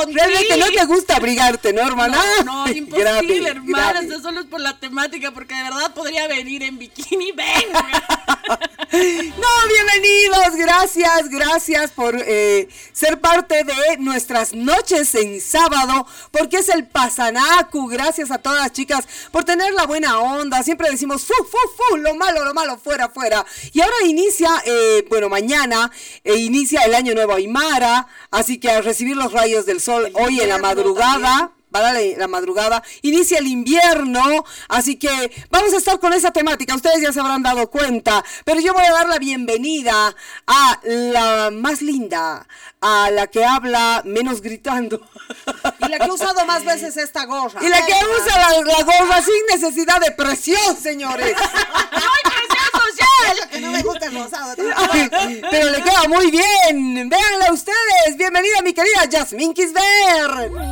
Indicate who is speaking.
Speaker 1: Realmente no te gusta abrigarte, ¿no, hermana?
Speaker 2: No, imposible, hermana. Esto solo es por la temática, porque de verdad podría venir en bikini. Venga.
Speaker 1: No, bienvenidos, gracias por ser parte de nuestras noches en sábado, porque es el Pasanacu. Gracias a todas las chicas por tener la buena onda. Siempre decimos lo malo, fuera. Y ahora inicia, mañana inicia el año nuevo Aymara, así que a recibir los rayos del sol hoy en la madrugada. La madrugada, inicia el invierno, así que vamos a estar con esa temática, ustedes ya se habrán dado cuenta, pero yo voy a dar la bienvenida a la más linda, a la que habla menos gritando.
Speaker 3: Y la que ha usado más veces esta gorra.
Speaker 1: Y la que usa la gorra sin necesidad de presión, señores.
Speaker 2: ¡Ay, presión social!
Speaker 3: Eso que no me gusta el rosado.
Speaker 1: Pero le queda muy bien. Véanla ustedes. Bienvenida mi querida Yasmín Kisber.